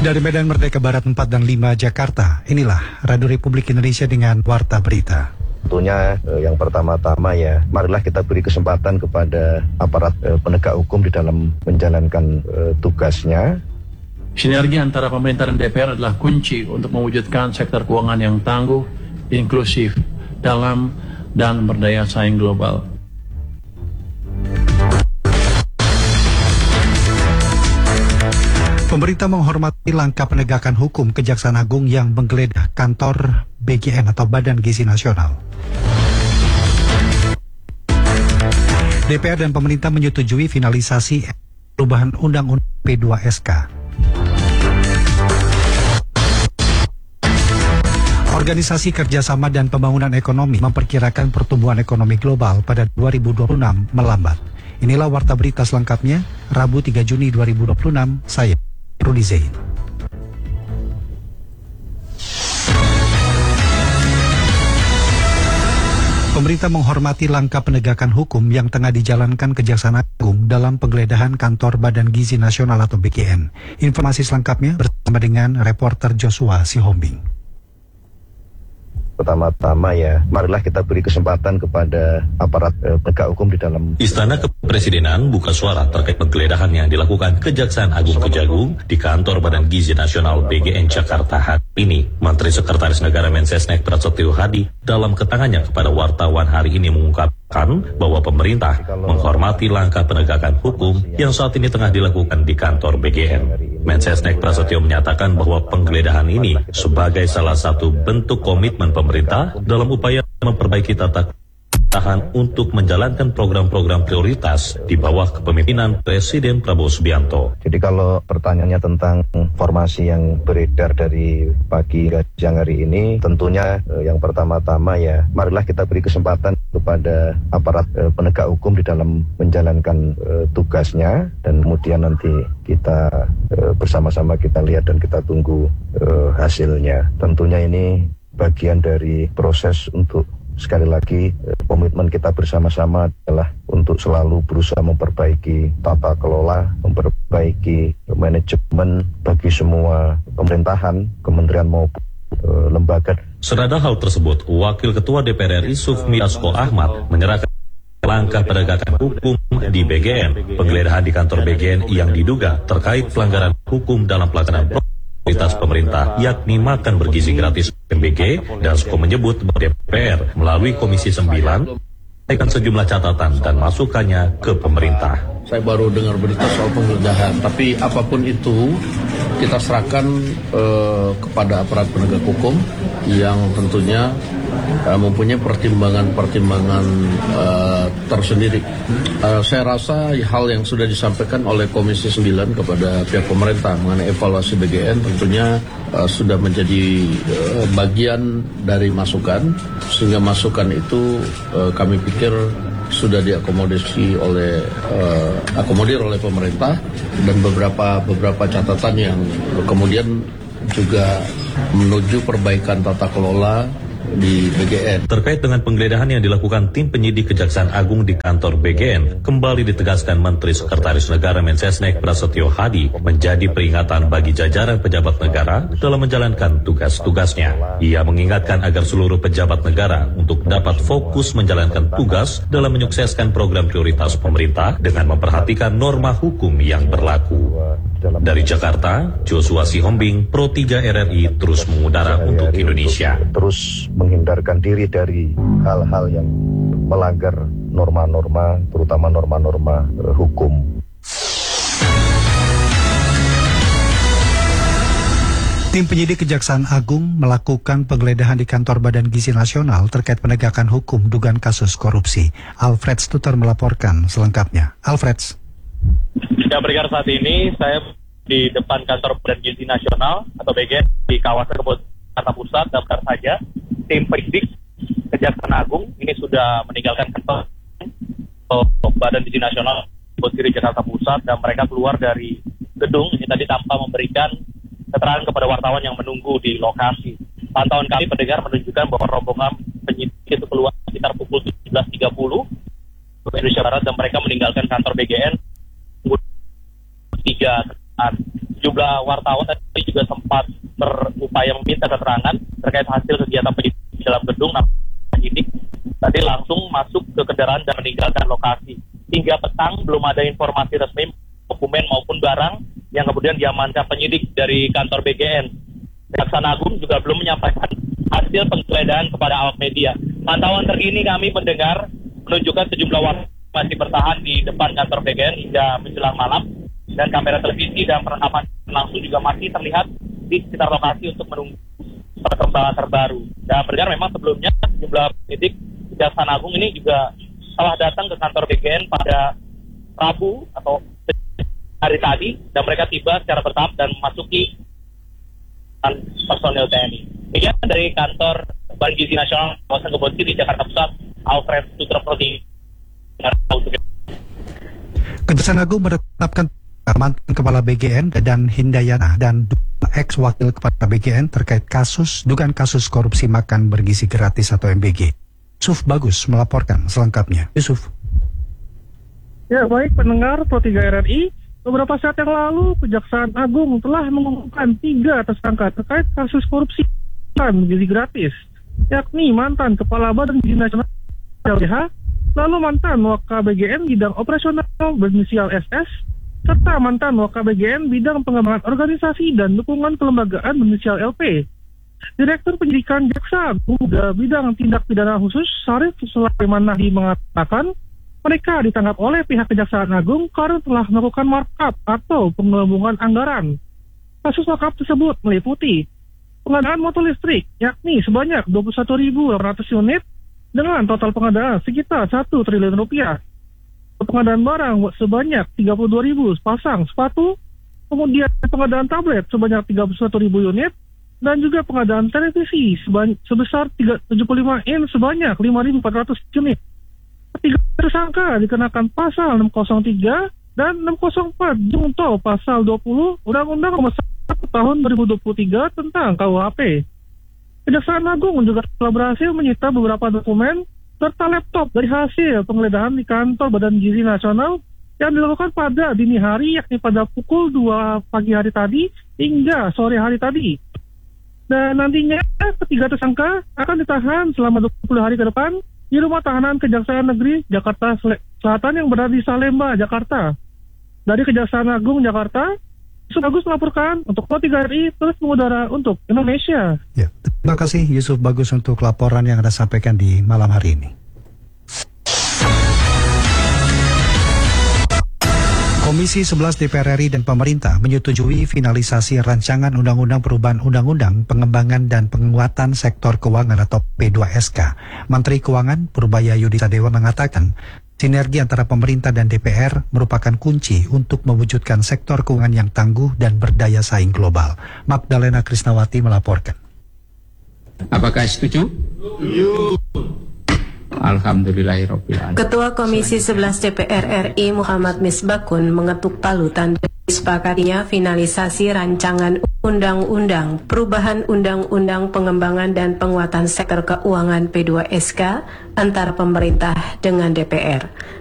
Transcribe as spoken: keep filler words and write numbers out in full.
Dari Medan Merdeka Barat empat dan lima Jakarta, inilah Radio Republik Indonesia dengan Warta Berita. Tentunya eh, yang pertama-tama ya, marilah kita beri kesempatan kepada aparat eh, penegak hukum di dalam menjalankan eh, tugasnya. Sinergi antara pemerintah dan D P R adalah kunci untuk mewujudkan sektor keuangan yang tangguh, inklusif, dalam dan berdaya saing global. Pemerintah menghormati langkah penegakan hukum Kejaksaan Agung yang menggeledah kantor B G N atau Badan Gizi Nasional. D P R dan pemerintah menyetujui finalisasi perubahan Undang-Undang P dua S K. Organisasi Kerjasama dan Pembangunan Ekonomi memperkirakan pertumbuhan ekonomi global pada dua ribu dua puluh enam melambat. Inilah Warta Berita selengkapnya, Rabu tiga Juni dua ribu dua puluh enam, saya Rudi Zain. Pemerintah menghormati langkah penegakan hukum yang tengah dijalankan Kejaksaan Agung dalam penggeledahan kantor Badan Gizi Nasional atau B G N. Informasi selengkapnya bersama dengan reporter Joshua Sihombing. Pertama-tama ya, marilah kita beri kesempatan kepada aparat eh, penegak hukum di dalam. Istana Kepresidenan buka suara terkait penggeledahan yang dilakukan Kejaksaan Agung Kejagung di kantor Badan Gizi Nasional B G N Jakarta hari ini. Menteri Sekretaris Negara Mensesnek Prasetyo Hadi dalam keterangannya kepada wartawan hari ini mengungkapkan bahwa pemerintah menghormati langkah penegakan hukum yang saat ini tengah dilakukan di kantor B G N. Mensesnek Prasetyo menyatakan bahwa penggeledahan ini sebagai salah satu bentuk komitmen pemerintah dalam upaya memperbaiki tata tahan untuk menjalankan program-program prioritas di bawah kepemimpinan Presiden Prabowo Subianto. Jadi kalau pertanyaannya tentang informasi yang beredar dari pagi siang hari ini, tentunya eh, yang pertama-tama ya, marilah kita beri kesempatan kepada aparat eh, penegak hukum di dalam menjalankan eh, tugasnya, dan kemudian nanti kita eh, bersama-sama kita lihat dan kita tunggu eh, hasilnya. Tentunya ini bagian dari proses untuk sekali lagi, komitmen kita bersama-sama adalah untuk selalu berusaha memperbaiki tata kelola, memperbaiki manajemen bagi semua pemerintahan, kementerian maupun e, lembaga. Senada hal tersebut, Wakil Ketua D P R R I Sufmi Dasko Ahmad menyerahkan langkah penegakan hukum di B G N, penggeledahan di kantor B G N yang diduga terkait pelanggaran hukum dalam pelaksanaan prioritas pemerintah, yakni makan bergizi gratis M B G. Dasko menyebut D P R melalui Komisi sembilan menyampaikan sejumlah catatan dan masukannya ke pemerintah. Saya baru dengar berita soal penggeledahan, tapi apapun itu kita serahkan eh, kepada aparat penegak hukum yang tentunya eh, mempunyai pertimbangan-pertimbangan eh, tersendiri. Eh, saya rasa hal yang sudah disampaikan oleh Komisi sembilan kepada pihak pemerintah mengenai evaluasi B G N tentunya eh, sudah menjadi eh, bagian dari masukan, sehingga masukan itu eh, kami pikir sudah diakomodasi oleh uh, akomodir oleh pemerintah, dan beberapa beberapa catatan yang kemudian juga menuju perbaikan tata kelola di B G N. Terkait dengan penggeledahan yang dilakukan tim penyidik Kejaksaan Agung di kantor B G N, kembali ditegaskan Menteri Sekretaris Negara Mensesnek Prasetyo Hadi menjadi peringatan bagi jajaran pejabat negara dalam menjalankan tugas-tugasnya. Ia mengingatkan agar seluruh pejabat negara untuk dapat fokus menjalankan tugas dalam menyukseskan program prioritas pemerintah dengan memperhatikan norma hukum yang berlaku. Dari Jakarta, Joshua Sihombing, Pro tiga R R I terus mengudara untuk Indonesia. Terus menghindarkan diri dari hal-hal yang melanggar norma-norma, terutama norma-norma uh, hukum. Tim penyidik Kejaksaan Agung melakukan penggeledahan di kantor Badan Gizi Nasional terkait penegakan hukum dugaan kasus korupsi. Alfred Stuter melaporkan selengkapnya. Alfred. Ya, Brigar, saat ini saya di depan kantor Badan Gizi Nasional atau B G N di kawasan Kebun Jakarta Pusat. Dan benar saja tim penyidik Kejaksaan Agung ini sudah meninggalkan kantor Badan Gizi Nasional Kebun Siri Jakarta Pusat, dan mereka keluar dari gedung ini tadi tanpa memberikan keterangan kepada wartawan yang menunggu di lokasi. Pantauan kami pendengar menunjukkan bahwa rombongan penyidik itu keluar sekitar pukul tujuh belas tiga puluh waktu Indonesia Barat, dan mereka meninggalkan kantor B G N tiga saat. sejumlah wartawan tadi juga sempat berupaya meminta keterangan terkait hasil kegiatan penyidik di dalam gedung. Namun penyidik tadi langsung masuk ke kendaraan dan meninggalkan lokasi. Hingga petang belum ada informasi resmi dokumen maupun barang yang kemudian diamankan penyidik dari kantor B G N. Kejaksaan Agung juga belum menyampaikan hasil penggeledahan kepada awak media. Pantauan terkini kami mendengar menunjukkan sejumlah warga masih bertahan di depan kantor B G N hingga menjelang malam, dan kamera televisi dan perekaman langsung juga masih terlihat di sekitar lokasi untuk menunggu perkembangan terbaru. Dan berdengar memang sebelumnya sejumlah penyidik Kejaksaan Agung ini juga telah datang ke kantor B G N pada Rabu atau hari tadi, dan mereka tiba secara bertahap dan memasuki personil T N I. Ini dari kantor Badan Gizi Nasional kawasan Kebon Siri, Jakarta Pusat, Alfred Sutraprodi. Kejaksaan Agung menetapkan mantan Kepala B G N dan Hindayana dan ex Wakil Kepala B G N terkait kasus dugaan kasus korupsi makan bergizi gratis atau M B G. Yusuf Bagus melaporkan selengkapnya. Yusuf. Ya, baik pendengar Pro tiga R R I. Beberapa saat yang lalu, Kejaksaan Agung telah mengumumkan tiga tersangka terkait kasus korupsi makan gizi gratis, yakni mantan Kepala Badan Gizi Nasional L B H, lalu mantan Wak B G N bidang operasional berinisial S S, serta mantan Wak B G N bidang pengembangan organisasi dan dukungan kelembagaan berinisial L P. Direktur Penyidikan Jaksa Agung bidang tindak pidana khusus Syarif Sulaiman Nahdi mengatakan mereka ditangkap oleh pihak Kejaksaan Agung karena telah melakukan markup atau penggelembungan anggaran. Kasus markup tersebut meliputi pengadaan motor listrik, yakni sebanyak dua puluh satu ribu delapan ratus unit dengan total pengadaan sekitar satu triliun rupiah. Pengadaan barang sebanyak tiga puluh dua ribu pasang sepatu, kemudian pengadaan tablet sebanyak tiga puluh satu ribu unit, dan juga pengadaan televisi sebanyak, sebesar tujuh puluh lima inch sebanyak lima ribu empat ratus unit. Ketiga tersangka dikenakan pasal enam nol tiga dan enam nol empat junto pasal dua puluh Undang-Undang Nomor satu Tahun dua ribu dua puluh tiga tentang K U H P. Kejaksaan Agung juga telah berhasil menyita beberapa dokumen serta laptop dari hasil penggeledahan di kantor Badan Gizi Nasional yang dilakukan pada dini hari, yakni pada pukul dua pagi hari tadi hingga sore hari tadi. Dan nantinya ketiga tersangka akan ditahan selama dua puluh hari ke depan di Rumah Tahanan Kejaksaan Negeri Jakarta Selatan yang berada di Salemba, Jakarta. Dari Kejaksaan Agung Jakarta, Yusuf Bagus melaporkan untuk Pro tiga R I terus mengudara untuk Indonesia. Ya, terima kasih Yusuf Bagus untuk laporan yang Anda sampaikan di malam hari ini. Komisi sebelas D P R R I dan pemerintah menyetujui finalisasi rancangan Undang-Undang Perubahan Undang-Undang Pengembangan dan Penguatan Sektor Keuangan atau P dua S K. Menteri Keuangan Purbaya Yudi Sadewa mengatakan, sinergi antara pemerintah dan D P R merupakan kunci untuk mewujudkan sektor keuangan yang tangguh dan berdaya saing global. Magdalena Krisnawati melaporkan. Apakah setuju? Setuju. Alhamdulillahirabbil alamin. Ketua Komisi sebelas D P R R I Muhammad Misbakun mengetuk palu tanda disepakatinya finalisasi rancangan Undang-Undang Perubahan Undang-Undang Pengembangan dan Penguatan Sektor Keuangan P dua S K antara pemerintah dengan D P R.